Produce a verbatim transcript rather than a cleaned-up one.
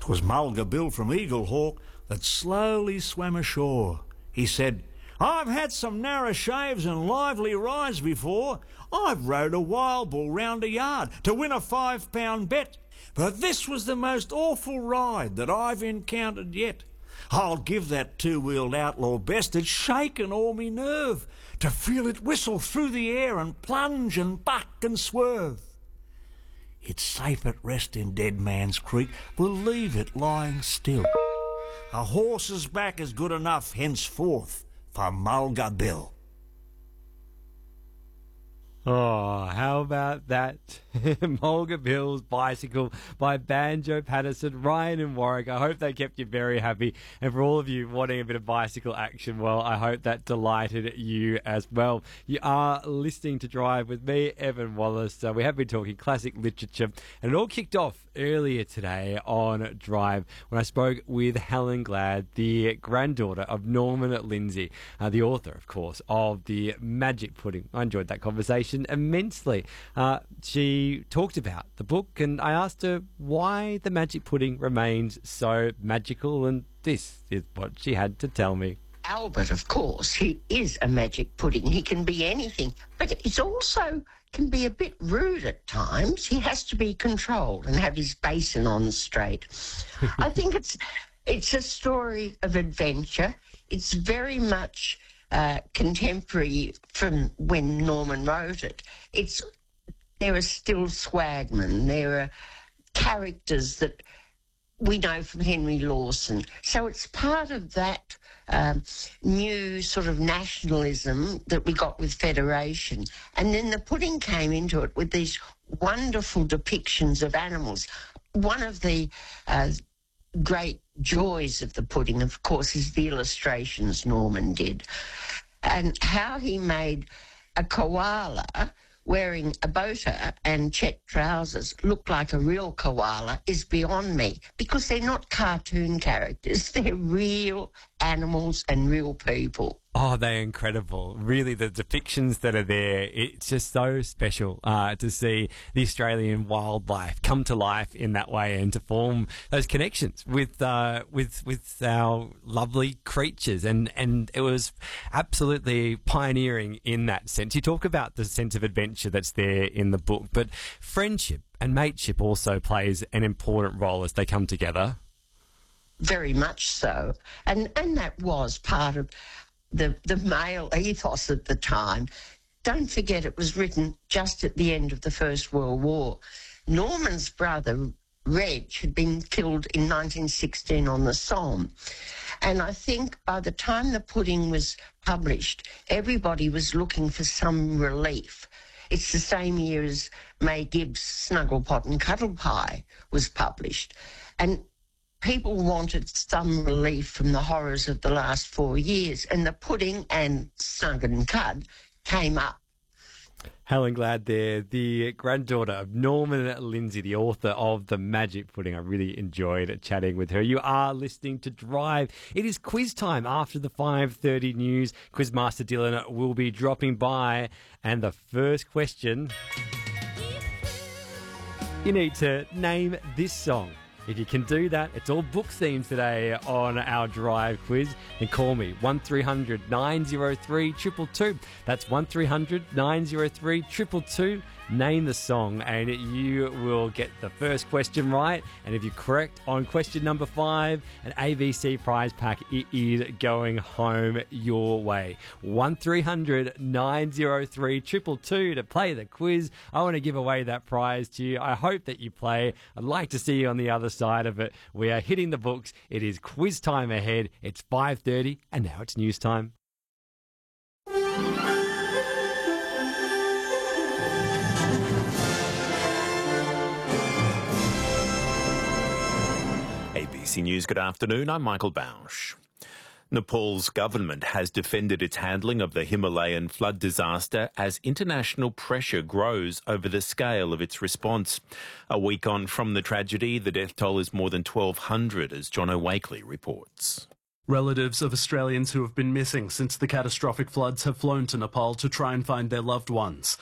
'Twas Mulga Bill from Eaglehawk that slowly swam ashore. He said, "I've had some narrow shaves and lively rides before. I've rode a wild bull round a yard to win a five-pound bet. But this was the most awful ride that I've encountered yet. I'll give that two-wheeled outlaw best. It's shaken all me nerve to feel it whistle through the air and plunge and buck and swerve. It's safe at rest in Dead Man's Creek. We'll leave it lying still. A horse's back is good enough henceforth for Mulga Bill." Oh, how about that? Mulga Bill's Bicycle by Banjo Patterson, Ryan and Warwick. I hope they kept you very happy. And for all of you wanting a bit of bicycle action, well, I hope that delighted you as well. You are listening to Drive with me, Evan Wallace. Uh, we have been talking classic literature, and it all kicked off earlier today on Drive when I spoke with Helen Glad, the granddaughter of Norman Lindsay, uh, the author, of course, of The Magic Pudding. I enjoyed that conversation immensely. Uh, she talked about the book, and I asked her why The Magic Pudding remains so magical, and this is what she had to tell me. Albert, of course, he is a magic pudding. He can be anything, but he's also can be a bit rude at times. He has to be controlled and have his basin on straight. I think it's it's a story of adventure. It's very much uh, contemporary from when Norman wrote it. It's there are still swagmen. There are characters that we know from Henry Lawson. So it's part of that um, new sort of nationalism that we got with Federation. And then the pudding came into it with these wonderful depictions of animals. One of the uh, great joys of the pudding, of course, is the illustrations Norman did. And how he made a koala wearing a boater and check trousers look like a real koala is beyond me, because they're not cartoon characters. They're real animals and real people. Oh, they're incredible. Really, the depictions that are there, it's just so special uh, to see the Australian wildlife come to life in that way and to form those connections with uh, with with our lovely creatures. And, and it was absolutely pioneering in that sense. You talk about the sense of adventure that's there in the book, but friendship and mateship also plays an important role as they come together. Very much so. And, and that was part of the the male ethos at the time. Don't forget, it was written just at the end of the First World War. Norman's brother, Reg, had been killed in nineteen sixteen on the Somme. And I think by the time the pudding was published, everybody was looking for some relief. It's the same year as May Gibbs' Snugglepot and Cuddlepie was published. And people wanted some relief from the horrors of the last four years, and the pudding and Snug and Cud came up. Helen Glad there, the granddaughter of Norman Lindsay, the author of The Magic Pudding. I really enjoyed chatting with her. You are listening to Drive. It is quiz time after the five thirty news. Quizmaster Dylan will be dropping by, and the first question, you need to name this song. If you can do that, it's all book themed today on our Drive quiz. Then call me, one three hundred nine oh three two two two. That's one three hundred nine oh three two two two. Name the song and you will get the first question right. And if you're correct on question number five, an A B C prize pack is going home your way. one three hundred nine oh three two two two to play the quiz. I want to give away that prize to you. I hope that you play. I'd like to see you on the other side of it. We are hitting the books. It is quiz time ahead. It's five thirty and now it's news time. A B C News, good afternoon. I'm Michael Bausch. Nepal's government has defended its handling of the Himalayan flood disaster as international pressure grows over the scale of its response. A week on from the tragedy, the death toll is more than twelve hundred, as Jono Wakely reports. Relatives of Australians who have been missing since the catastrophic floods have flown to Nepal to try and find their loved ones.